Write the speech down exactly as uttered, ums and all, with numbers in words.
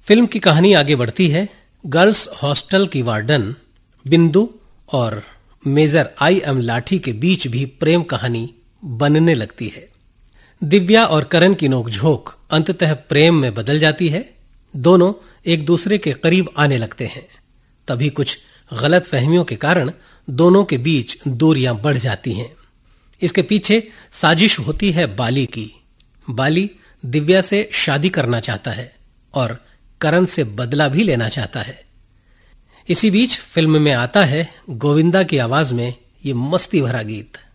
Film की कहानी आगे बढ़ती है। गर्ल्स हॉस्टल की वार्डन बिंदु और मेजर आई एम लाठी के बीच भी प्रेम कहानी बनने लगती है। दिव्या और करण की नोकझोंक अंततः प्रेम में बदल जाती है। दोनों एक दूसरे के करीब आने लगते हैं। तभी कुछ गलत फहमियों के कारण दोनों के बीच दूरियां बढ़ जाती हैं। इसके पीछे साजिश होती है बाली की। बाली दिव्या से शादी करना चाहता है और करण से बदला भी लेना चाहता है। इसी बीच फिल्म में आता है गोविंदा की आवाज में ये मस्ती भरा गीत।